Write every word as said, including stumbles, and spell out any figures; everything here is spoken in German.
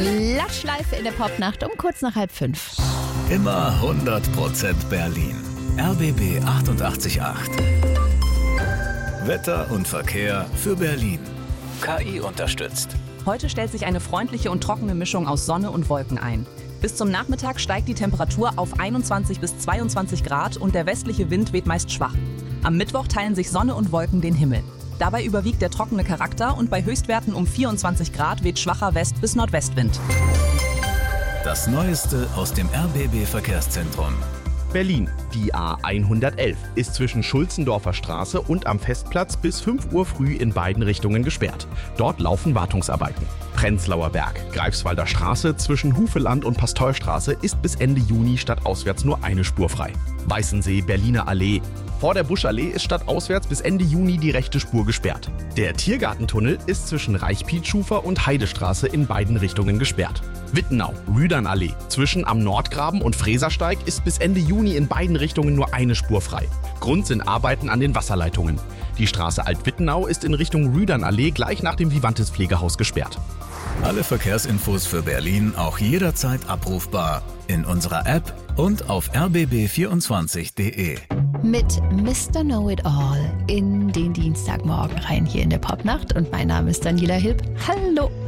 Klatschschleife in der Popnacht um kurz nach halb fünf. Immer hundert Prozent Berlin. R B B achtundachtzig Komma acht. Wetter und Verkehr für Berlin. K I unterstützt. Heute stellt sich eine freundliche und trockene Mischung aus Sonne und Wolken ein. Bis zum Nachmittag steigt die Temperatur auf einundzwanzig bis zweiundzwanzig Grad und der westliche Wind weht meist schwach. Am Mittwoch teilen sich Sonne und Wolken den Himmel. Dabei überwiegt der trockene Charakter und bei Höchstwerten um vierundzwanzig Grad weht schwacher West- bis Nordwestwind. Das Neueste aus dem R B B-Verkehrszentrum. Berlin. Die A hundertelf ist zwischen Schulzendorfer Straße und am Festplatz bis fünf Uhr früh in beiden Richtungen gesperrt. Dort laufen Wartungsarbeiten. Prenzlauer Berg. Greifswalder Straße zwischen Hufeland und Pasteurstraße ist bis Ende Juni stadtauswärts nur eine Spur frei. Weißensee, Berliner Allee. Vor der Buschallee ist stadtauswärts bis Ende Juni die rechte Spur gesperrt. Der Tiergartentunnel ist zwischen Reichpietschufer und Heidestraße in beiden Richtungen gesperrt. Wittenau, Rüdernallee. Zwischen am Nordgraben und Fräsersteig ist bis Ende Juni in beiden Richtungen nur eine Spur frei. Grund sind Arbeiten an den Wasserleitungen. Die Straße Alt-Wittenau ist in Richtung Rüdernallee gleich nach dem Vivantes Pflegehaus gesperrt. Alle Verkehrsinfos für Berlin auch jederzeit abrufbar in unserer App und auf r b b vierundzwanzig punkt de. Mit Mister Know-It-All in den Dienstagmorgen rein hier in der Popnacht. Und mein Name ist Daniela Hilb. Hallo!